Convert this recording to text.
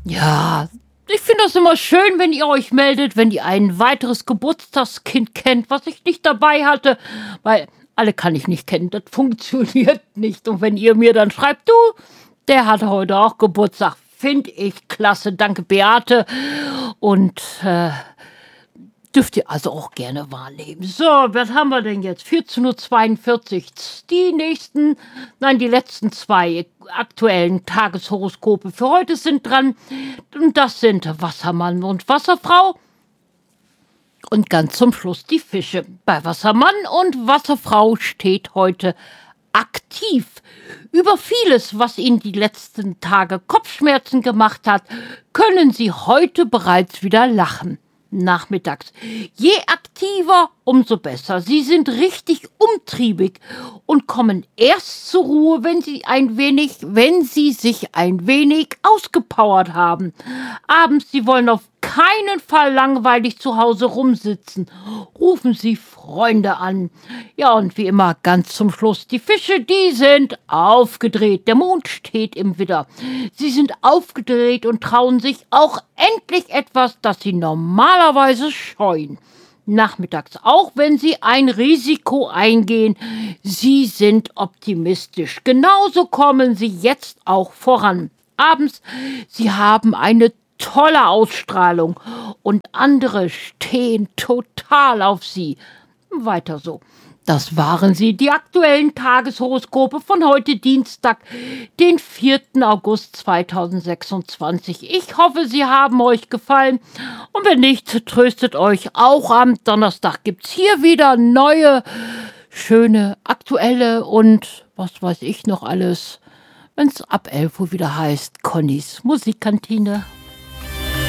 Ja, ich finde das immer schön, wenn ihr euch meldet, wenn ihr ein weiteres Geburtstagskind kennt, was ich nicht dabei hatte, weil alle kann ich nicht kennen, das funktioniert nicht. Und wenn ihr mir dann schreibt, du, der hat heute auch Geburtstag, finde ich klasse, danke Beate. Und dürft ihr also auch gerne wahrnehmen. So, was haben wir denn jetzt? 14:42 Uhr. Die letzten zwei aktuellen Tageshoroskope für heute sind dran. Und das sind Wassermann und Wasserfrau. Und ganz zum Schluss die Fische. Bei Wassermann und Wasserfrau steht heute aktiv. Über vieles, was Ihnen die letzten Tage Kopfschmerzen gemacht hat, können Sie heute bereits wieder lachen. Nachmittags. Je aktiver, umso besser. Sie sind richtig umtriebig und kommen erst zur Ruhe, wenn Sie sich ein wenig ausgepowert haben. Abends, Sie wollen auf keinen Fall langweilig zu Hause rumsitzen. Rufen Sie Freunde an. Ja, und wie immer ganz zum Schluss die Fische, die sind aufgedreht. Der Mond steht im Widder. Sie sind aufgedreht und trauen sich auch endlich etwas, das sie normalerweise scheuen. Nachmittags, auch wenn Sie ein Risiko eingehen, Sie sind optimistisch. Genauso kommen Sie jetzt auch voran. Abends, Sie haben eine tolle Ausstrahlung und andere stehen total auf Sie. Weiter so. Das waren sie, die aktuellen Tageshoroskope von heute Dienstag, den 4. August 2026. Ich hoffe, sie haben euch gefallen. Und wenn nicht, tröstet euch. Auch am Donnerstag gibt's hier wieder neue, schöne, aktuelle und was weiß ich noch alles, wenn's ab 11 Uhr wieder heißt, Connys Musikkantine.